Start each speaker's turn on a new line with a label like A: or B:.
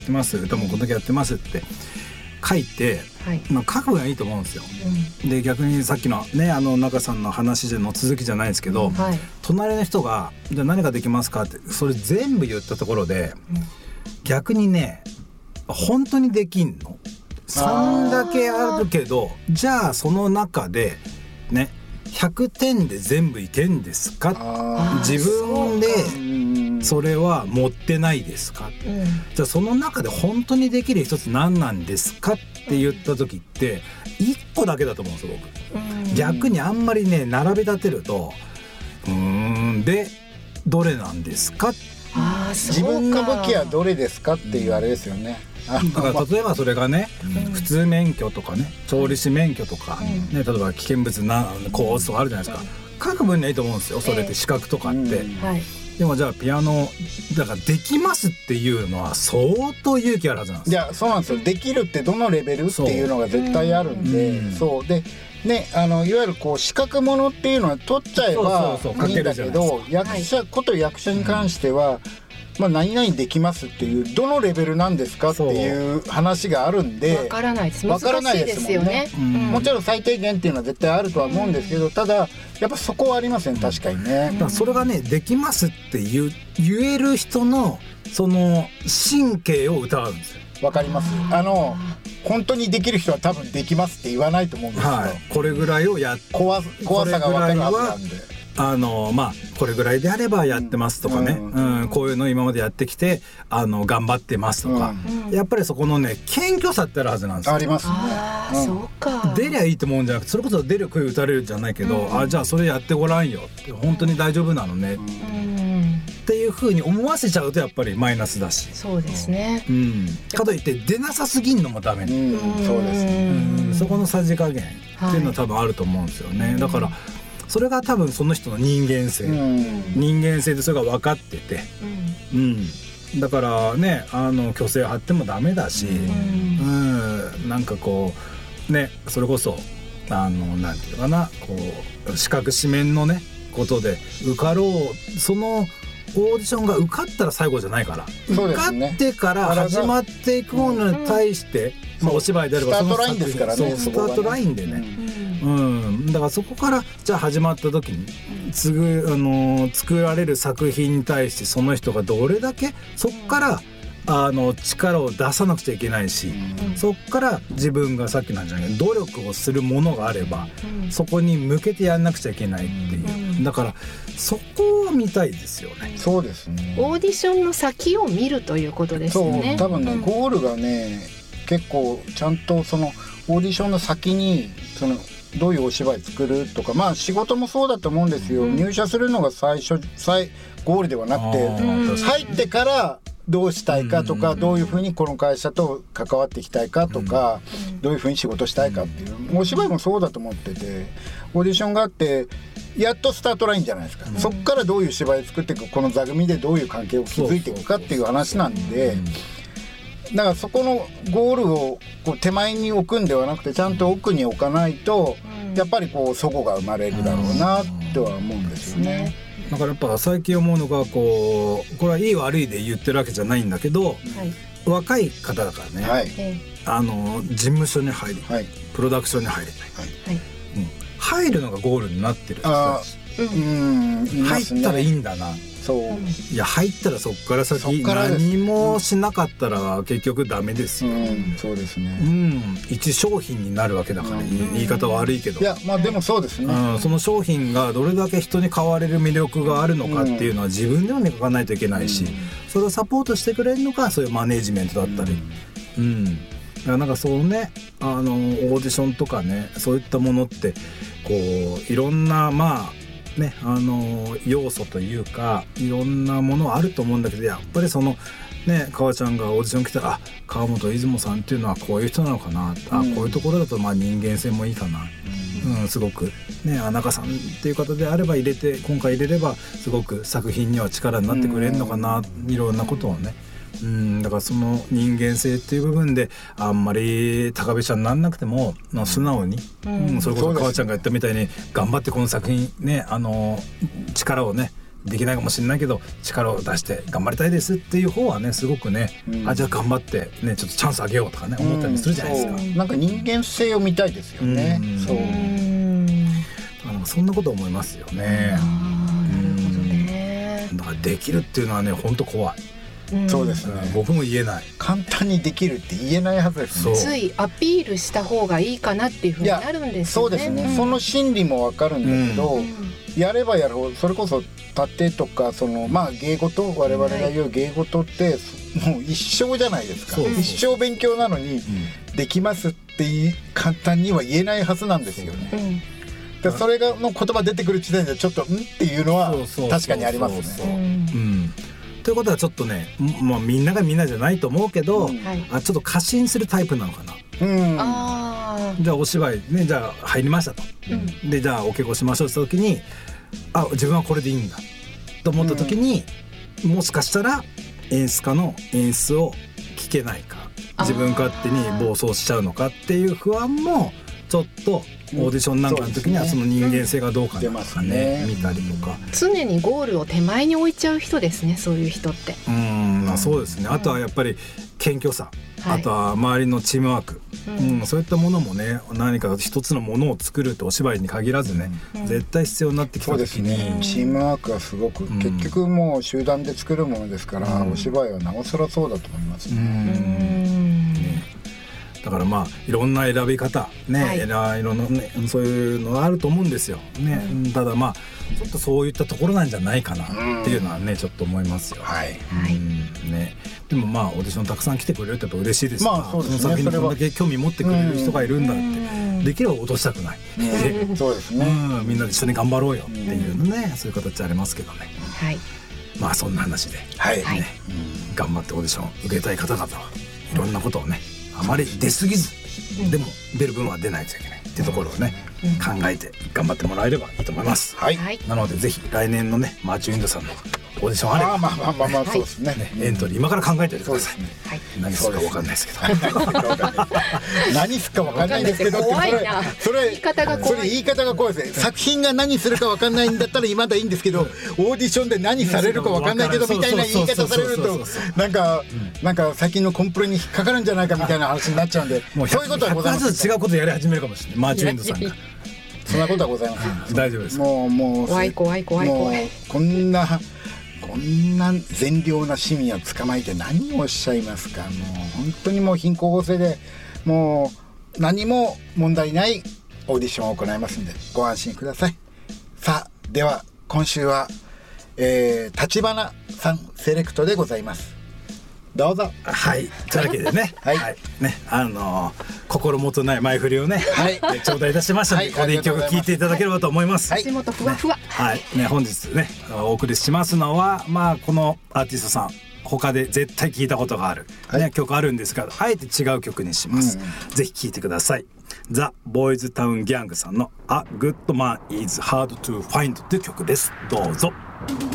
A: てます、歌もこんだけやってますって書いて、はい、書くのがいいと思うんですよ、で逆にさっきのね中さんの話の続きじゃないですけど、はい、隣の人がじゃあ何ができますかってそれ全部言ったところで、逆にね本当にできんの3だけあるけど、じゃあその中でね100点で全部いけんですか、自分でそれは持ってないですか、じゃあその中で本当にできる一つ何なんですかって言った時って1個だけだと思うんですよ僕。逆にあんまりね並べ立てるとでどれなんですか、
B: 自分の武器はどれですかっていうあれですよね。
A: だから例えばそれがね、普通免許とかね調理師免許とか、例えば危険物なコースとかあるじゃないですか、書く分にはいいと思うんですよそれって資格とかって、でもじゃあピアノだからできますっていうのは相当勇気あるはずなんですよ。
B: いやそうなんですよ。できるってどのレベルっていうのが絶対あるんで、そうでね、いわゆるこう資格ものっていうのは取っちゃえばいいんだけど、役者に関しては、何々できますっていうどのレベルなんですかっていう話があるんで
C: わからないです。難しいですよね。
B: もちろん最低限っていうのは絶対あるとは思うんですけど、ただやっぱそこはありません、確かにね。
A: だからそれがねできますって言える人のその神経を疑うんですよ。
B: わかります。本当にできる人は多分できますって言わないと思うんですよ、
A: これぐらいを
B: 怖さが分かるはずなんで、
A: これぐらいであればやってますとかね、こういうの今までやってきて頑張ってますとか、やっぱりそこのね謙虚さってあるはずなんですよ。
B: ありますね。
C: そうか。
A: 出りゃいいと思うんじゃなくて、それこそ出る声打たれるじゃないけど、じゃあそれやってごらんよって本当に大丈夫なのね、っていう風に思わせちゃうとやっぱりマイナスだし、
C: そうですね、
A: かといって出なさすぎんのもダメ、
B: そうですね、
A: そこのさじ加減っていうのは多分あると思うんですよね、だからそれが多分その人の人間性、でそれが分かってて、だからね虚勢張ってもダメだし、なんかこうねそれこそなんていうのかな、こう四角四面のねことで受かろう、そのオーディションが受かったら最後じゃないから、受かってから始まっていくものに対して、お芝居であれば
B: スタートラインですからね、
A: スタートラインでね、だからそこからじゃあ始まった時に作られる作品に対してその人がどれだけそこから力を出さなくちゃいけないし、そっから自分がさっきなんじゃないけど努力をするものがあれば、そこに向けてやんなくちゃいけないっていう、だからそこを見たいですよね。
B: そうですね。
C: オーディションの先を見るということですね。
B: そう多分ね、ゴールがね結構ちゃんとそのオーディションの先にどういうお芝居作るとか、仕事もそうだと思うんですよ、入社するのがゴールではなくて、入ってからどうしたいかとか、どういうふうにこの会社と関わっていきたいかとか、どういうふうに仕事したいかっていう、お芝居もそうだと思ってて、オーディションがあってやっとスタートラインじゃないですか、そっからどういう芝居を作っていく、この座組でどういう関係を築いていくかっていう話なんで、だからそこのゴールをこう手前に置くんではなくて、ちゃんと奥に置かないと、やっぱりこう齟齬が生まれるだろうなとは思うんですよね。
A: だからやっぱ最近思うのがこれはいい悪いで言ってるわけじゃないんだけど、若い方だからね、事務所に入り、プロダクションに入りたい、入るのがゴールになってる人たち、入ったらいいんだな、いや入ったらそっから先何もしなかったら結局ダメですよ、
B: そうですね、
A: 一商品になるわけだから、言い方悪いけど、
B: いやでもそうですね、
A: その商品がどれだけ人に買われる魅力があるのかっていうのは自分でも磨かないといけないし、それをサポートしてくれるのがそういうマネージメントだったり、なんかそうね、オーディションとかね、そういったものってこういろんな要素というかいろんなものあると思うんだけど、やっぱりそのね、川ちゃんがオーディション来たら、川本出雲さんっていうのはこういう人なのかな、こういうところだと人間性もいいかな、すごくね、中さんっていう方であれば今回入れればすごく作品には力になってくれるのかな、いろんなことをね、だからその人間性っていう部分であんまり高飛車にならなくても、素直に、それこそ川ちゃんが言ったみたいに頑張ってこの作品ね、力をねできないかもしれないけど力を出して頑張りたいですっていう方はねすごくね、じゃあ頑張ってねちょっとチャンスあげようとかね思ったりするじゃないですか。
B: なんか人間性を見たいですよね。そう
A: そんなこと思いますよね。だからできるっていうのはね本当怖い。
B: そうですね。
A: 僕も言えない。
B: 簡単にできるって言えないはずですね。
C: ついアピールした方がいいかなっていうふうになるんですよね。
B: そうですね。その心理もわかるんだけど、やればやるほどそれこそ盾とか芸事我々が言う芸事ってもう一生じゃないですか。一生勉強なのにできますって簡単には言えないはずなんですよね。でそれがの言葉出てくる時点でちょっとっていうのは確かにありますね。
A: ということはちょっとね、みんながみんなじゃないと思うけど、ちょっと過信するタイプなのかな。じゃあお芝居ねじゃあ入りましたと、でじゃあお稽古しましょうって時に自分はこれでいいんだと思った時に、もしかしたら演出家の演出を聞けないか自分勝手に暴走しちゃうのかっていう不安もちょっとオーディションなんかの時にはその人間性がどうかなとかね見たりとか、
C: 常にゴールを手前に置いちゃう人ですねそういう人って。
A: そうですね。あとはやっぱり謙虚さ、あとは周りのチームワーク、そういったものもね何か一つのものを作るってお芝居に限らずね、絶対必要になってきた時に、
B: そうですね、チームワークはすごく、結局もう集団で作るものですから、お芝居はなおさらそうだと思いますね。
A: だからいろんな選び方ね、いろんなねそういうのがあると思うんですよね。ただちょっとそういったところなんじゃないかなっていうのはねちょっと思いますよ。ね。でもオーディションたくさん来てくれるとやっぱ嬉しいですから、その作品にこんだけ興味持ってくれる人がいるんだってできれば落としたくない。
B: そうですね。
A: みんなで一緒に頑張ろうよっていうね、そういう形ありますけどね。そんな話で頑張ってオーディション受けたい方々はいろんなことをねあまり出過ぎずでも出る分は出ないといけないっていうところをね考えて頑張ってもらえればいいと思います。なのでぜひ来年のねマーチウィンドさんのオーディションあれば
B: そうですね。
A: エントリー今から考えておいてください。何するか分かんないですけど
B: 何するか分かんないですけど
C: 怖いな。それ言い方が怖い。
B: それ言い方が怖いですね。作品が何するか分かんないんだったらまだいいんですけど、オーディションで何されるか分かんないけどみたいな言い方されるとなんか最近のコンプレに引っかかるんじゃないかみたいな話になっちゃうんで、そういうことはございません。
A: 違うことやり始めるかもしれない。マーチウィンドさんが
B: そんなことはございません。
A: 大丈夫です。
B: もう
C: 怖い。
B: こんな善良な市民を捕まえて何をおっしゃいますか。もう本当にもう貧困法制でもう何も問題ないオーディションを行いますんでご安心ください。さあでは今週は立花さんセレクトでございます。どうぞ。
A: というわけでね心もとない前振りをね頂戴いたしましたので、ここで一曲聴いていただければと思います。
C: 足元ふわふわ。
A: 本日ねお送りしますのはこのアーティストさん他で絶対聴いたことがある曲あるんですが、あえて違う曲にします。ぜひ聴いてください。ザ・ボーイズタウンギャングさんのA Good Man Is Hard to Findという曲です。どうぞ。